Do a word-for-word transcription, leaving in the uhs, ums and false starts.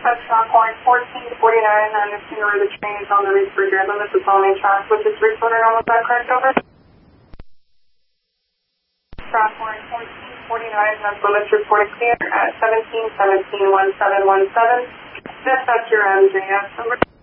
Dispatch Stockhorn fourteen forty-nine, I'm assuming where the train is on the Reedsburg Ribbon. This is only track, which is reported on the back, correct, over? Stockhorn fourteen forty-nine, that's limits reported clear at seventeen seventeen one seven one seven. Dispatch your M J S, over.